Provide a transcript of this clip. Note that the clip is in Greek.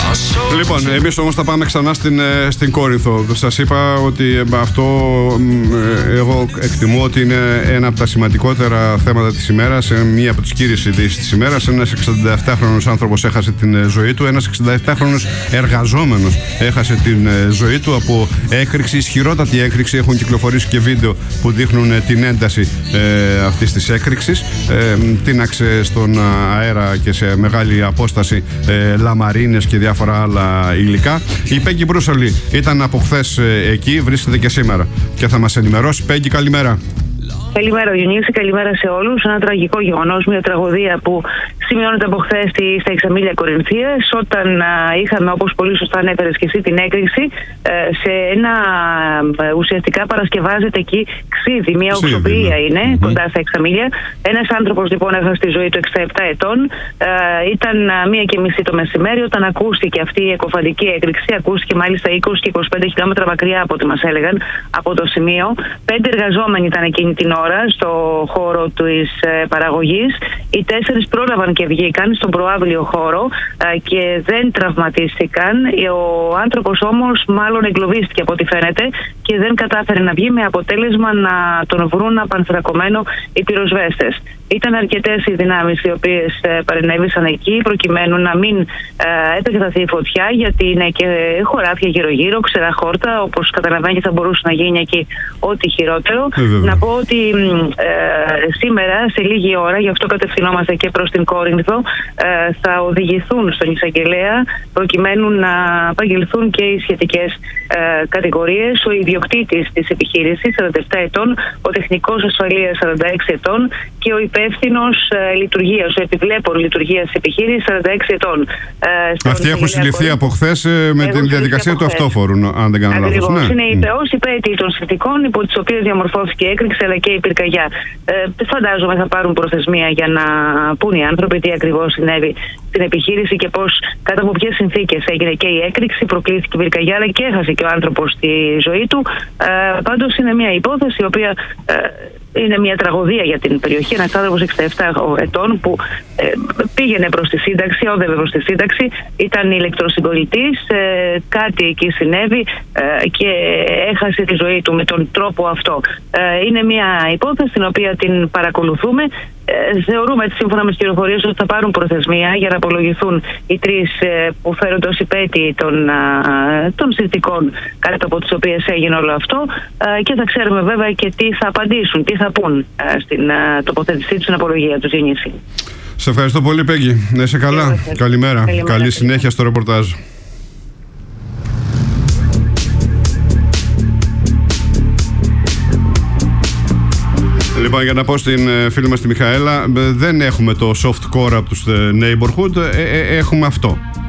Λοιπόν, εμείς όμως θα πάμε ξανά στην Κόρινθο. Σας είπα ότι αυτό εγώ εκτιμώ ότι είναι ένα από τα σημαντικότερα θέματα της ημέρας, μία από τις κύριες ειδήσεις της ημέρας. Ένας 67χρονος άνθρωπος έχασε την ζωή του, ένας 67χρονος εργαζόμενος έχασε την ζωή του από έκρηξη, ισχυρότατη έκρηξη. Έχουν κυκλοφορήσει και βίντεο που δείχνουν την ένταση αυτής της έκρηξης. Τίναξε στον αέρα και σε μεγάλη απόσταση λαμαρίνες και διάφορα άλλα υλικά. Η Πέγγι Μπρούσολη ήταν από χθες εκεί, βρίσκεται και σήμερα και θα μας ενημερώσει. Πέγγι, καλημέρα. Καλημέρα, Διονύση, καλημέρα σε όλους. Ένα τραγικό γεγονός, μια τραγωδία που σημειώνεται από χθες στα Εξαμήλια Κορινθίας, όταν είχαμε, όπως πολύ σωστά ανέφερες και εσύ, την έκρηξη σε ένα. Ουσιαστικά παρασκευάζεται εκεί ξύδι, μια οξοποιία είναι κοντά στα Εξαμήλια. Ένας άνθρωπος λοιπόν έχασε τη ζωή του 67 ετών. Ήταν 1:30 το μεσημέρι όταν ακούστηκε αυτή η εκοφαντική έκρηξη. Ακούστηκε μάλιστα 20 και 25 χιλιόμετρα μακριά από ό,τι μας έλεγαν από το σημείο. 5 εργαζόμενοι ήταν εκείνη την ώρα στο χώρο της παραγωγής. Οι 4 πρόλαβαν και βγήκαν στον προάβλιο χώρο και δεν τραυματίστηκαν. Ο άνθρωπος όμως μάλλον εγκλωβίστηκε από ό,τι φαίνεται και δεν κατάφερε να βγει, με αποτέλεσμα να τον βρουν απανθρακωμένο οι πυροσβέστες. Ήταν αρκετές οι δυνάμεις οι οποίες παρενέβησαν εκεί προκειμένου να μην επεκταθεί η φωτιά, γιατί είναι και χωράφια γύρω-γύρω, ξερά χόρτα, όπως καταλαβαίνετε θα μπορούσε να γίνει εκεί ό,τι χειρότερο. Να πω ότι σήμερα σε λίγη ώρα, γι' αυτό κατευθυνόμαστε και προς την Κόρινθο, θα οδηγηθούν στον εισαγγελέα προκειμένου να απαγγελθούν και οι σχετικές κατηγορίες. Ο ιδιοκτήτης της επιχείρησης, 47 ετών, ο τεχνικός ασφαλείας, 46 ετών και ο υπεύθυνος λειτουργίας, ο επιβλέπων λειτουργίας της επιχείρησης, 46 ετών. Αυτοί έχουν συλληφθεί από χθες με την διαδικασία του αυτόφορου, αν δεν κάνω λάθος. Ναι. Είναι ως υπέτειοι των συνθηκών υπό τις οποίες διαμορφώθηκε η έκρηξη αλλά και η πυρκαγιά. Φαντάζομαι θα πάρουν προθεσμία για να πούν οι άνθρωποι τι ακριβώς συνέβη στην επιχείρηση και πώς, κάτω από ποιες συνθήκες έγινε και η έκρηξη, προκλήθηκε η πυρκαγιά αλλά και έχασε και ο άνθρωπος τη ζωή του. Πάντως είναι μια υπόθεση η οποία είναι μια τραγωδία για την περιοχή. Ένας άνθρωπος 67 ετών που πήγαινε προς τη σύνταξη, όδευε προς τη σύνταξη, ήταν ηλεκτροσυγκολητής, κάτι εκεί συνέβη και έχασε τη ζωή του με τον τρόπο αυτό. Είναι μια υπόθεση την οποία την παρακολουθούμε. Θεωρούμε σύμφωνα με τις πληροφορίες ότι θα πάρουν προθεσμία για να απολογηθούν οι 3 που φέρονται ως υπέτειοι των συνθηκών κάτω από τις οποίες έγινε όλο αυτό και θα ξέρουμε βέβαια και τι θα απαντήσουν, τι θα πούν στην τοποθέτησή τους, στην απολογία τους, Διονύση. Σε ευχαριστώ πολύ, Πέγγι. Να είσαι καλά. Καλημέρα. Καλή συνέχεια στο ρεπορτάζ. Λοιπόν, για να πω στην φίλη μας τη Μιχαέλα, δεν έχουμε το soft core από τους neighborhood, έχουμε αυτό.